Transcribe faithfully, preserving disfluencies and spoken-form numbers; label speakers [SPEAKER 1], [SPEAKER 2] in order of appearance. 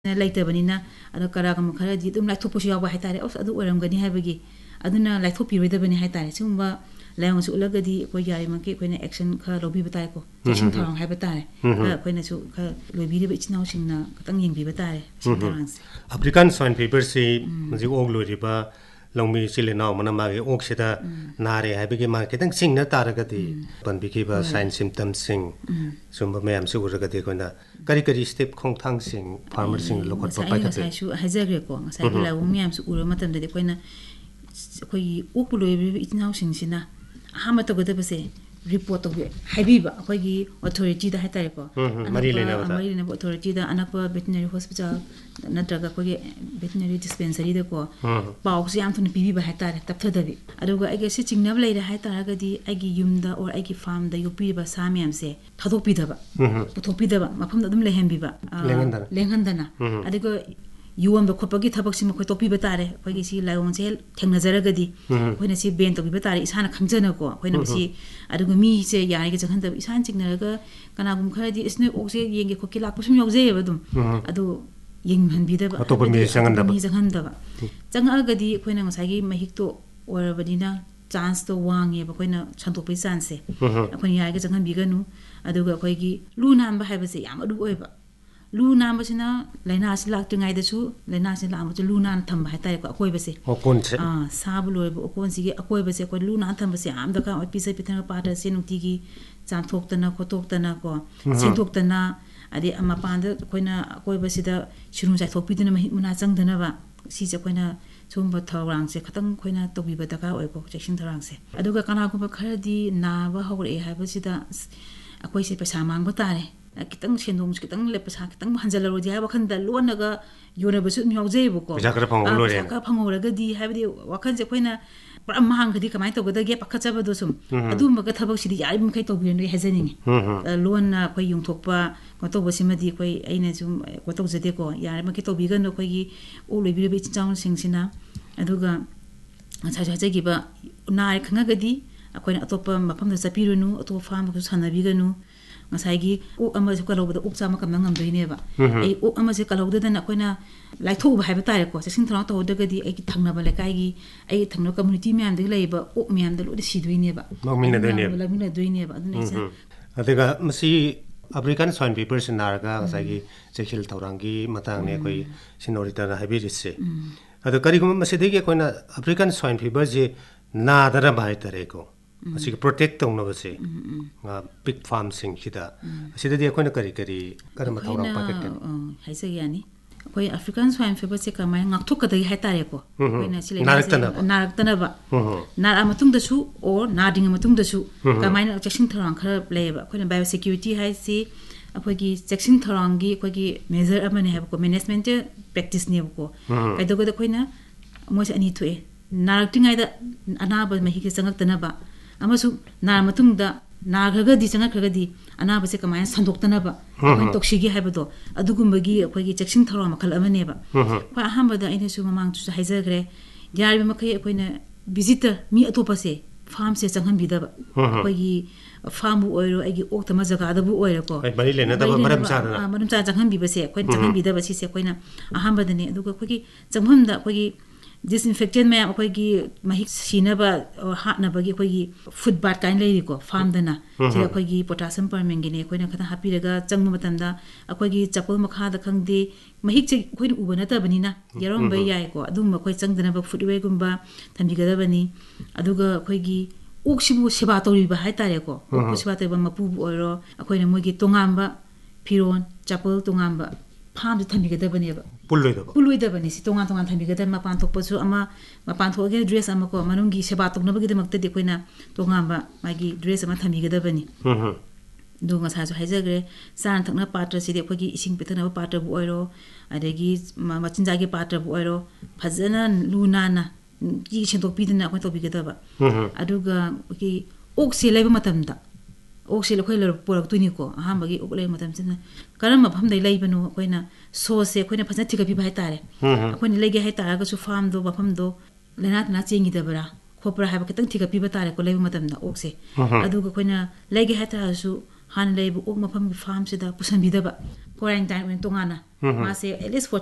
[SPEAKER 1] ꯂꯩꯇꯕꯅꯤꯅ ꯑꯗꯣ ꯀꯔꯥꯒꯨꯝꯕ ꯈꯔꯗꯤ ꯑꯗꯨꯝ ꯂꯥꯏꯊꯣꯛꯄꯁꯨ ꯌꯥꯎꯕ ꯍꯥꯏꯇꯥꯔꯦ ꯑꯁ ꯑꯗꯨ ꯑꯣꯏꯔꯝꯒꯅꯤ ꯍꯥꯏꯕꯒꯤ ꯑꯗꯨꯅ ꯂꯥꯏꯊꯣꯛꯄꯤꯔꯣꯏꯗꯕꯅꯤ ꯍꯥꯏꯇꯥꯔꯦ ꯁꯤꯒꯨꯝꯕ ꯂꯥꯏꯑꯣꯡꯁꯨ ꯎꯠꯂꯒꯗꯤ ꯑꯩꯈꯣꯏ ꯌꯥꯔꯤꯃꯈꯩ ꯑꯩꯈꯣꯏꯅ ꯑꯦꯛꯁꯟ ꯈꯔ ꯂꯧꯕꯤꯕ ꯇꯥꯔꯦꯀꯣ ꯆꯦꯛꯁꯤꯟ ꯊꯧꯔꯥꯡ ꯍꯥꯏꯕ ꯇꯥꯔꯦ ꯈꯔ ꯑꯩꯈꯣꯏꯅꯁꯨ ꯈꯔ ꯂꯣꯏꯕꯤꯔꯤꯕ ꯏꯆꯤꯟ ꯏꯅꯥꯎꯁꯤꯡꯅ ꯈꯤꯇꯪ ꯌꯦꯡꯕꯤꯕ ꯇꯥꯔꯦ ꯆꯦꯛꯁꯤꯟ ꯊꯧꯔꯥꯡꯁꯦ
[SPEAKER 2] ꯑꯐ꯭ꯔꯤꯀꯥꯟ ꯁ꯭ꯋꯥꯏꯟ ꯐꯤꯚꯔꯁꯤ ꯍꯧꯖꯤꯛ ꯑꯣꯛ ꯂꯣꯏꯔꯤꯕ ꯂꯧꯃꯤ ꯏꯆꯤꯜ ꯏꯅꯥꯎ ꯑꯃꯅ ꯃꯥꯒꯤ ꯑꯣꯛꯁꯤꯗ ꯅꯥꯔꯦ ꯍꯥꯏꯕꯒꯤ ꯃꯥ ꯈꯤꯇꯪ ꯆꯤꯡꯅ ꯇꯥꯔꯒꯗꯤ ꯄꯟꯕꯤꯈꯤꯕ ꯁꯥꯏꯟ ꯁꯤꯝꯇꯝꯁꯤꯡ ꯁꯨꯝꯕ ꯃꯌꯥꯝꯁꯤ ꯎꯔꯒꯗꯤ ꯑꯩꯈꯣꯏꯅ ꯀꯔꯤ ꯀꯔꯤ ꯁ꯭ꯇꯦꯞ ꯈꯣꯡꯊꯥꯡꯁꯤꯡ ꯐꯥꯔꯃꯔꯁꯤꯡꯅ ꯂꯧꯈꯠꯄ ꯄꯥꯏꯈꯠꯄꯤ
[SPEAKER 1] ꯉꯁꯥꯏꯁꯨ ꯍꯥꯏꯖꯈ꯭ꯔꯦꯀꯣ ꯉꯁꯥꯏꯒꯤ ꯂꯥꯏꯑꯣꯡ ꯃꯌꯥꯝꯁꯨ ꯎꯔꯕ ꯃꯇꯝꯗꯗꯤ ꯑꯩꯈꯣꯏꯅ ꯑꯩꯈꯣꯏꯒꯤ ꯑꯣꯛꯄꯨ ꯂꯣꯏꯔꯤꯕ ꯏꯆꯤꯜ ꯏꯅꯥꯎꯁꯤꯡꯁꯤꯅ ꯑꯍꯥꯟꯕ ꯇꯧꯒꯗꯕꯁꯦ ꯔꯤꯄꯣꯔꯠ ꯇꯧꯕꯤ ꯍꯥꯏꯕꯤꯕ ꯑꯩꯈꯣꯏꯒꯤ ꯑꯣꯊꯣꯔꯤꯇꯤꯗ ꯍꯥꯏꯇꯥꯔꯦꯀꯣ
[SPEAKER 2] ꯃꯔꯤ
[SPEAKER 1] ꯑꯅꯛꯄ ꯃꯔꯤ ꯂꯩꯅꯕ ꯑꯣꯊꯣꯔꯤꯇꯤꯗ ꯑꯅꯛꯄ ꯚꯦꯇꯤꯅꯔꯤ ꯍꯣꯁꯄꯤꯇꯥꯜ ꯅꯠꯇ꯭ꯔꯒ ꯑꯩꯈꯣꯏꯒꯤ ꯚꯦꯇꯤꯅꯔꯤ ꯗꯤꯁꯄꯦꯟꯁꯔꯤꯗꯀꯣ ꯄꯥꯎꯁꯦ ꯌꯥꯝ ꯊꯨꯅ ꯄꯤꯕꯤꯕ ꯍꯥꯏꯇꯥꯔꯦ ꯇꯞꯊꯗꯕꯤ ꯑꯗꯨꯒ ꯑꯩꯒꯤ ꯁꯤ ꯆꯤꯡꯅꯕ ꯂꯩꯔꯦ ꯍꯥꯏꯇꯥꯔꯒꯗꯤ ꯑꯩꯒꯤ ꯌꯨꯝꯗ ꯑꯣꯔ ꯑꯩꯒꯤ ꯐꯥꯔꯝꯗ ꯌꯣꯛꯄꯤꯔꯤꯕ ꯁꯥ ꯃꯌꯥꯝꯁꯦ ꯊꯥꯗꯣꯛꯄꯤꯗꯕ ꯄꯨꯊꯣꯛꯄꯤꯗꯕ ꯃꯐꯝꯗ ꯑꯗꯨꯝ ꯂꯩꯍꯟꯕꯤꯕ ꯂꯦꯡꯍꯟꯗꯅ ꯑꯗꯨꯒ ꯌꯣꯟꯕ ꯈꯣꯠꯄꯒꯤ ꯊꯕꯛꯁꯤ ꯃꯈꯣꯏ ꯇꯣꯛꯄꯤꯕ ꯇꯥꯔꯦ ꯑꯩꯈꯣꯏꯒꯤ ꯁꯤ ꯂꯥꯏꯑꯣꯡꯁꯦ ꯊꯦꯡꯅꯖꯔꯒꯗꯤ ꯑꯩꯈꯣꯏꯅ ꯁꯤ ꯕꯦꯟ ꯇꯧꯕꯤꯕ ꯇꯥꯔꯦ ꯏꯁꯥꯅ ꯈꯪꯖꯅꯀꯣ ꯑꯩꯈꯣꯏꯅ ꯃꯁꯤ ꯑꯗꯨꯒ ꯃꯤꯁꯦ ꯌꯥꯔꯤꯒꯩ ꯆꯪꯍꯟꯗꯕ ꯏꯁꯥꯅ ꯆꯤꯡꯅꯔꯒ ꯀꯅꯥꯒꯨꯝꯕ ꯈꯔꯗꯤ ꯏꯁ ꯅꯣꯏ ꯑꯣꯛꯁꯦ ꯌꯦꯡꯒꯦ ꯈꯣꯠꯀꯦ ꯂꯥꯛꯄ ꯁꯨꯝ ꯌꯥꯎꯖꯩꯑꯕ ꯑꯗꯨꯝ ꯑꯗꯨ ꯌꯦꯡꯍꯟꯕꯤꯗꯕ
[SPEAKER 2] ꯑꯇꯣꯞꯄ ꯃꯤ
[SPEAKER 1] ꯑꯇꯣꯞꯄ ꯃꯤ ꯆꯪꯍꯟꯗꯕ ꯆꯪꯉꯛꯑꯒꯗꯤ ꯑꯩꯈꯣꯏꯅ ꯉꯁꯥꯏꯒꯤ ꯃꯍꯤꯛꯇꯣ ꯑꯣꯏꯔꯕꯅꯤꯅ ꯆꯥꯟꯁꯇꯣ ꯋꯥꯡꯉꯦꯕ ꯑꯩꯈꯣꯏꯅ ꯁꯟꯗꯣꯛꯄꯒꯤ ꯆꯥꯟꯁꯁꯦ ꯑꯩꯈꯣꯏꯅ ꯌꯥꯔꯤꯒꯩ ꯆꯪꯍꯟꯕꯤꯒꯅꯨ ꯑꯗꯨꯒ ꯑꯩꯈꯣꯏꯒꯤ ꯂꯨ ꯅꯥꯟꯕ ꯍꯥꯏꯕꯁꯦ ꯌꯥꯝ ꯃꯔꯨ ꯑꯣꯏꯕ ꯂꯨ ꯅꯥꯟꯕꯁꯤꯅ ꯂꯥꯏꯅꯥꯁꯤ ꯂꯥꯛꯇ꯭ꯔꯤꯉꯩꯗꯁꯨ ꯂꯥꯏꯅꯥꯁꯤ ꯂꯥꯛꯑꯕꯁꯨ ꯂꯨ ꯅꯥꯟꯅ ꯊꯝꯕ ꯍꯥꯏꯇꯥꯔꯦꯀꯣ ꯑꯀꯣꯏꯕꯁꯦ
[SPEAKER 2] ꯑꯣꯀꯣꯟꯁꯦ
[SPEAKER 1] ꯁꯥꯕ ꯂꯣꯏꯔꯤꯕ ꯑꯣꯀꯣꯟꯁꯤꯒꯤ ꯑꯀꯣꯏꯕꯁꯦ ꯑꯩꯈꯣꯏ ꯂꯨ ꯅꯥꯟꯅ ꯊꯝꯕꯁꯦ ꯌꯥꯝ ꯗꯔꯀꯥꯔ ꯑꯣꯏ ꯄꯤꯖ ꯄꯤꯊꯛꯅ ꯄꯥꯇ꯭ꯔꯁꯦ ꯅꯨꯡꯇꯤꯒꯤ ꯆꯥꯝꯊꯣꯛꯇꯅ ꯈꯣꯠꯇꯣꯛꯇꯅꯀꯣ ꯁꯦꯡꯗꯣꯛꯇꯅ ꯑꯗꯩ ꯃꯄꯥꯟꯗ ꯑꯩꯈꯣꯏꯅ ꯑꯀꯣꯏꯕꯁꯤꯗ ꯁꯤꯔꯨꯝ ꯆꯥꯏꯊꯣꯛꯄꯤꯗꯅ ꯃꯍꯤꯛ ꯃꯅꯥ ꯆꯪꯗꯅꯕ ꯁꯤꯁꯦ ꯑꯩꯈꯣꯏꯅ ꯁꯤꯒꯨꯝꯕ ꯊꯧꯔꯥꯡꯁꯦ ꯈꯤꯇꯪ ꯑꯩꯈꯣꯏꯅ ꯇꯧꯕꯤꯕ ꯗꯔꯀꯥꯔ ꯑꯣꯏꯀꯣ ꯆꯦꯛꯁꯤꯟ ꯊꯧꯔꯥꯡꯁꯦ ꯑꯗꯨꯒ ꯀꯅꯥꯒꯨꯝꯕ ꯈꯔꯗꯤ ꯅꯥꯕ ꯍꯧꯔꯛꯑꯦ ꯍꯥꯏꯕꯁꯤꯗ ꯑꯩꯈꯣꯏꯁꯦ ꯄꯩꯁꯥ ꯃꯥꯡꯕ ꯇꯥꯔꯦ ꯈꯤꯇꯪ ꯁꯦꯟꯗꯣꯡꯁꯨ ꯈꯤꯇꯪ ꯄꯩꯁꯥ ꯈꯤꯇꯪ ꯍꯟꯖꯤꯜꯂꯔꯣꯏꯗꯤ ꯍꯥꯏꯕ ꯋꯥꯈꯟꯗ ꯂꯣꯟꯅꯒ ꯌꯣꯟꯅꯕꯁꯨ ꯑꯗꯨꯝ ꯌꯥꯎꯖꯩꯑꯕꯀꯣ
[SPEAKER 2] ꯄꯩꯁꯥ ꯈꯔ ꯐꯪꯍꯧ ꯂꯣꯏꯔꯦ
[SPEAKER 1] ꯄꯩꯁꯥ ꯈꯔ ꯐꯪꯍꯧꯔꯒꯗꯤ ꯍꯥꯏꯕꯗꯤ ꯋꯥꯈꯟꯁꯦ ꯑꯩꯈꯣꯏꯅ ꯄꯨꯔꯥ ꯃꯥꯡꯈ꯭ꯔꯗꯤ ꯀꯃꯥꯏꯅ ꯇꯧꯒꯗꯒꯦ ꯄꯥꯈꯠꯆꯕꯗꯣ ꯁꯨꯝ ꯑꯗꯨꯝꯕꯒ ꯊꯕꯛꯁꯤꯗꯤ ꯌꯥꯔꯤꯕ ꯃꯈꯩ ꯇꯧꯕꯤꯔꯅꯨ ꯍꯥꯏꯖꯅꯤꯡꯉꯤ ꯂꯣꯟꯅ ꯑꯩꯈꯣꯏ ꯌꯣꯡꯊꯣꯛꯄ ꯀꯩꯅꯣ ꯇꯧꯕꯁꯤꯃꯗꯤ ꯑꯩꯈꯣꯏ ꯑꯩꯅ ꯁꯨꯝ ꯀꯩꯅꯣ ꯇꯧꯖꯗꯦꯀꯣ ꯌꯥꯔꯤꯃꯈꯩ ꯇꯧꯕꯤꯒꯅꯨ ꯑꯩꯈꯣꯏꯒꯤ ꯑꯣꯛ ꯂꯣꯏꯕꯤꯔꯤꯕ ꯏꯆꯤꯜ ꯏꯅꯥꯎꯁꯤꯡꯁꯤꯅ ꯑꯗꯨꯒ ꯉꯁꯥꯏꯁꯨ ꯍꯥꯏꯖꯈꯤꯕ ꯅꯥꯔꯦ ꯈꯪꯉꯒꯗꯤ ꯑꯩꯈꯣꯏꯅ ꯑꯇꯣꯞꯄ ꯃꯐꯝꯗ ꯆꯠꯄꯤꯔꯨꯅꯨ ꯑꯇꯣꯞꯄ ꯐꯥꯔꯝꯒꯁꯨ ꯁꯥꯟꯅꯕꯤꯒꯅꯨ ꯉꯁꯥꯏꯒꯤ ꯑꯣꯛ ꯑꯃꯁꯨ ꯀꯜꯍꯧꯕꯗ ꯑꯣꯛ ꯆꯥꯝꯃ ꯀꯝꯕ ꯉꯝꯗꯣꯏꯅꯦꯕ ꯑꯩ ꯑꯣꯛ ꯑꯃꯁꯦ ꯀꯜꯍꯧꯗꯗꯅ ꯑꯩꯈꯣꯏꯅ ꯂꯥꯏꯊꯣꯛꯎꯕ ꯍꯥꯏꯕ ꯇꯥꯔꯦꯀꯣ ꯆꯦꯛꯁꯤꯟ ꯊꯧꯔꯥꯡ ꯇꯧꯍꯧꯗ꯭ꯔꯒꯗꯤ ꯑꯩꯒꯤ ꯊꯪꯅꯕ ꯂꯩꯀꯥꯏꯒꯤ ꯑꯩꯒꯤ ꯊꯪꯅꯕ ꯀꯝꯃꯨꯅꯤꯇꯤ ꯃꯌꯥꯝꯗꯒꯤ ꯂꯩꯔꯤꯕ ꯑꯣꯛ ꯃꯌꯥꯝꯗ ꯂꯣꯏꯅ ꯁꯤꯗꯣꯏꯅꯦꯕ ꯂꯧꯃꯤꯟꯅꯗꯣꯏꯅꯦꯕ ꯑꯗꯨꯅ ꯏꯆꯦ
[SPEAKER 2] ꯑꯗꯨꯒ ꯃꯁꯤ ꯑꯐ꯭ꯔꯤꯀꯥꯟ ꯁ꯭ꯋꯥꯏꯟ ꯐꯤꯚꯔꯁꯤ ꯅꯥꯔꯒ ꯉꯁꯥꯏꯒꯤ ꯆꯦꯛꯁꯤꯜ ꯊꯧꯔꯥꯡꯒꯤ ꯃꯇꯥꯡꯅꯦ ꯑꯩꯈꯣꯏ ꯁꯤꯅꯣꯔꯤꯇꯥꯅ ꯍꯥꯏꯕꯤꯔꯤꯁꯦ ꯑꯗꯣ ꯀꯔꯤꯒꯨꯝꯕ ꯃꯁꯤꯗꯒꯤ ꯑꯩꯈꯣꯏꯅ ꯑꯐ꯭ꯔꯤꯀꯥꯟ ꯁ꯭ꯋꯥꯏꯟ ꯐꯤꯚꯔꯁꯤ ꯅꯥꯗꯅꯕ ꯍꯥꯏꯇꯥꯔꯦꯀꯣ ꯃꯁꯤꯒꯤ ꯄ꯭ꯔꯣꯇꯦꯛ ꯇꯧꯅꯕꯁꯦ ꯄꯤꯛ ꯐꯥꯔꯝꯁꯤꯡꯁꯤꯗ ꯑꯁꯤꯗꯗꯤ ꯑꯩꯈꯣꯏꯅ ꯀꯔꯤ ꯀꯔꯤ ꯀꯔꯝꯕ ꯊꯧꯔꯥꯡ ꯄꯥꯏꯈꯠꯀꯅꯤ
[SPEAKER 1] ꯍꯥꯏꯖꯒꯦ ꯌꯥꯅꯤ ꯑꯩꯈꯣꯏ ꯑꯐ꯭ꯔꯤꯀꯥꯟ ꯁ꯭ꯋꯥꯏꯟ ꯐꯤꯚꯔꯁꯦ ꯀꯃꯥꯏꯅ ꯉꯥꯛꯊꯣꯛꯀꯗꯒꯦ ꯍꯥꯏꯇꯥꯔꯦꯀꯣ ꯑꯩꯈꯣꯏꯅ ꯁꯤ ꯂꯩꯅꯥꯁꯦ ꯅꯥꯔꯛꯇꯅꯕ ꯅꯥꯔꯛꯑ ꯃꯇꯨꯡꯗꯁꯨ ꯑꯣꯔ ꯅꯥꯗ꯭ꯔꯤꯉꯩ ꯃꯇꯨꯡꯗꯁꯨ ꯀꯃꯥꯏꯅ ꯆꯦꯛꯁꯤꯟ ꯊꯧꯔꯥꯡ ꯈꯔ ꯂꯩꯌꯦꯕ ꯑꯩꯈꯣꯏꯅ ꯕꯥꯏꯑꯣ ꯁꯦꯀ꯭ꯌꯨꯔꯤꯇꯤ ꯍꯥꯏꯁꯤ ꯑꯩꯈꯣꯏꯒꯤ ꯆꯦꯛꯁꯤꯟ ꯊꯧꯔꯥꯡꯒꯤ ꯑꯩꯈꯣꯏꯒꯤ ꯃꯦꯖꯔ ꯑꯃꯅꯦ ꯍꯥꯏꯕꯀꯣ ꯃꯦꯅꯦꯖꯃꯦꯟꯇꯦꯜ ꯄ꯭ꯔꯦꯛꯇꯤꯁꯅꯦꯕꯀꯣ ꯀꯩꯗꯧꯕꯗ ꯑꯩꯈꯣꯏꯅ ꯃꯣꯏꯁꯦ ꯑꯅꯤ ꯊꯣꯛꯑꯦ ꯅꯥꯔꯛꯇ꯭ꯔꯤꯉꯩꯗ ꯑꯅꯥꯕ ꯃꯍꯤꯛꯁꯦ ꯆꯪꯉꯛꯇꯅꯕ ꯑꯃꯁꯨꯡ ꯅꯥꯔ ꯃꯇꯨꯡꯗ ꯅꯥꯈ꯭ꯔꯒꯗꯤ ꯆꯪꯉꯛꯈ꯭ꯔꯒꯗꯤ ꯑꯅꯥꯕꯁꯦ ꯀꯃꯥꯏꯅ ꯁꯟꯗꯣꯛꯇꯅꯕ ꯑꯩꯈꯣꯏꯅ ꯇꯧꯁꯤꯒꯦ ꯍꯥꯏꯕꯗꯣ ꯑꯗꯨꯒꯨꯝꯕꯒꯤ ꯑꯩꯈꯣꯏꯒꯤ ꯆꯦꯛꯁꯤꯟ ꯊꯧꯔꯥꯡ ꯃꯈꯜ ꯑꯃꯅꯦꯕ ꯈ꯭ꯋꯥꯏ ꯑꯍꯥꯟꯕꯗ ꯑꯩꯅꯁꯨ ꯃꯃꯥꯡꯗꯁꯨ ꯍꯥꯏꯖꯈ꯭ꯔꯦ ꯌꯥꯔꯤꯕ ꯃꯈꯩ ꯑꯩꯈꯣꯏꯅ ꯚꯤꯖꯤꯇꯔ ꯃꯤ ꯑꯇꯣꯞꯄꯁꯦ ꯐꯥꯔꯝꯁꯦ ꯆꯪꯍꯟꯕꯤꯗꯕ ꯑꯩꯈꯣꯏꯒꯤ ꯐꯥꯔꯝꯕꯨ ꯑꯣꯏꯔꯣ ꯑꯩꯒꯤ ꯑꯣꯛꯇꯃ ꯖꯒꯥꯗꯕꯨ ꯑꯣꯏꯔꯣꯀꯣ
[SPEAKER 2] ꯃꯔꯤ ꯂꯩꯅꯗꯕ ꯃꯔꯝ ꯆꯥꯗꯅ
[SPEAKER 1] ꯃꯔꯝ ꯆꯥꯅ ꯆꯪꯍꯟꯕꯤꯕꯁꯦ ꯑꯩꯈꯣꯏꯅ ꯆꯪꯍꯟꯕꯤꯗꯕ ꯁꯤꯁꯦ ꯑꯩꯈꯣꯏꯅ ꯑꯍꯥꯟꯕꯗꯅꯦ ꯑꯗꯨꯒ ꯑꯩꯈꯣꯏꯒꯤ ꯆꯪꯐꯝꯗ ꯑꯩꯈꯣꯏꯒꯤ ꯗꯤꯁꯏꯟꯐꯦꯛꯇꯦꯟ ꯃꯌꯥꯝ ꯑꯩꯈꯣꯏꯒꯤ ꯃꯍꯤꯛ ꯁꯤꯅꯕ ꯍꯥꯠꯅꯕꯒꯤ ꯑꯩꯈꯣꯏꯒꯤ ꯐꯨꯠ ꯕꯥꯠ ꯀꯥꯏꯅ ꯂꯩꯔꯤꯀꯣ ꯐꯥꯔꯝꯗꯅ ꯁꯤꯗ ꯑꯩꯈꯣꯏꯒꯤ ꯄꯣꯇꯥꯁꯤꯌꯝ ꯄꯔꯃꯦꯡꯒꯅꯦ ꯑꯩꯈꯣꯏꯅ ꯈꯤꯇꯪ ꯍꯥꯞꯄꯤꯔꯒ ꯆꯪꯕ ꯃꯇꯝꯗ ꯑꯩꯈꯣꯏꯒꯤ ꯆꯄꯜ ꯃꯈꯥꯗ ꯈꯪꯗꯦ ꯃꯍꯤꯛꯁꯦ ꯑꯩꯈꯣꯏꯅ ꯎꯕ ꯅꯠꯇꯕꯅꯤꯅ ꯌꯥꯎꯔꯝꯕ ꯌꯥꯏꯀꯣ ꯑꯗꯨꯒꯨꯝꯕ ꯑꯩꯈꯣꯏ ꯆꯪꯗꯅꯕ ꯐꯨꯠꯋꯦꯌꯔꯒꯨꯝꯕ ꯊꯝꯕꯤꯒꯗꯕꯅꯤ ꯑꯗꯨꯒ ꯑꯩꯈꯣꯏꯒꯤ ꯑꯣꯛꯁꯤꯕꯨ ꯁꯦꯕꯥ ꯇꯧꯔꯤꯕ ꯍꯥꯏꯇꯥꯔꯦꯀꯣ ꯑꯣꯛꯄꯨ ꯁꯦꯕꯥ ꯇꯧꯔꯤꯕ ꯃꯄꯨꯕꯨ ꯑꯣꯏꯔꯣ ꯑꯩꯈꯣꯏꯅ ꯃꯣꯏꯒꯤ ꯇꯣꯉꯥꯟꯕ ꯐꯤꯔꯣꯜ ꯆꯄꯜ ꯇꯣꯉꯥꯟꯕ ꯐꯥꯔꯝꯁꯦ ꯊꯝꯕꯤꯒꯗꯕꯅꯦꯕ
[SPEAKER 2] ꯄꯨꯜꯂꯣꯏꯗꯕ
[SPEAKER 1] ꯄꯨꯜꯂꯣꯏꯗꯕꯅꯤ ꯁꯤ ꯇꯣꯉꯥꯟ ꯇꯣꯉꯥꯟ ꯊꯝꯕꯤꯒꯗꯕ ꯃꯄꯥꯟ ꯊꯣꯛꯄꯁꯨ ꯑꯃ ꯃꯄꯥꯟ ꯊꯣꯛꯑꯒ ꯗ꯭ꯔꯦꯁ ꯑꯃ ꯀꯣ ꯃꯅꯨꯡꯒꯤ ꯁꯦꯕꯥ ꯇꯧꯅꯕꯒꯤꯗꯃꯛꯇꯗꯤ ꯑꯩꯈꯣꯏꯅ ꯇꯣꯉꯥꯟꯕ ꯃꯥꯒꯤ ꯗ꯭ꯔꯦꯁ ꯑꯃ ꯊꯝꯕꯤꯒꯗꯕꯅꯤ ꯑꯗꯨ ꯉꯁꯥꯏꯁꯨ ꯍꯥꯏꯖꯈ꯭ꯔꯦ ꯆꯥꯅ ꯊꯛꯅꯕ ꯄꯥꯇ꯭ꯔꯁꯤꯗꯤ ꯑꯩꯈꯣꯏꯒꯤ ꯏꯁꯤꯡ ꯄꯤꯊꯛꯅꯕ ꯄꯥꯇ꯭ꯔꯕꯨ ꯑꯣꯏꯔꯣ ꯑꯗꯒꯤ ꯃꯆꯤꯟꯖꯥꯛꯀꯤ ꯄꯥꯇ꯭ꯔꯕꯨ ꯑꯣꯏꯔꯣ ꯐꯖꯅ ꯂꯨ ꯅꯥꯟꯅ ꯅꯨꯡꯇꯤꯒꯤ ꯁꯦꯡꯗꯣꯛꯄꯤꯗꯅ ꯑꯩꯈꯣꯏ ꯇꯧꯕꯤꯒꯗꯕ ꯑꯗꯨꯒ ꯑꯩꯈꯣꯏꯒꯤ ꯑꯣꯛꯁꯦ ꯂꯩꯕ ꯃꯇꯝꯗ ꯑꯣꯛꯁꯦ ꯑꯩꯈꯣꯏ ꯄꯨꯔꯛꯇꯣꯏꯅꯤꯀꯣ ꯑꯍꯥꯟꯕꯒꯤ ꯑꯣꯛ ꯂꯩꯕ ꯃꯇꯝꯁꯤꯗ ꯀꯔꯝꯕ ꯃꯐꯝꯗꯒꯤ ꯂꯩꯕꯅꯣ ꯑꯩꯈꯣꯏꯅ ꯁꯣꯁꯁꯦ ꯑꯩꯈꯣꯏꯅ ꯐꯖꯅ ꯊꯤꯒꯠꯄꯤꯕ ꯍꯥꯏꯇꯥꯔꯦ ꯑꯩꯈꯣꯏꯅ ꯂꯩꯒꯦ ꯍꯥꯏꯇꯥꯔꯒꯁꯨ ꯐꯥꯔꯝꯗꯣ ꯃꯐꯝꯗꯣ ꯂꯩꯅꯥ ꯇꯤꯟꯅꯥ ꯆꯦꯟꯈꯤꯗꯕ꯭ꯔꯥ ꯈꯣꯠꯄ꯭ꯔꯥ ꯍꯥꯏꯕ ꯈꯤꯇꯪ ꯊꯤꯒꯠꯄꯤꯕ ꯇꯥꯔꯦꯀꯣ ꯂꯩꯕ ꯃꯇꯝꯗ ꯑꯣꯛꯁꯦ ꯑꯗꯨꯒ ꯑꯩꯈꯣꯏꯅ ꯂꯩꯒꯦ ꯍꯥꯏꯇꯥꯔꯁꯨ han lei bu ok mafam farm sida pusan bidaba quarantine wen tongana ma se at least for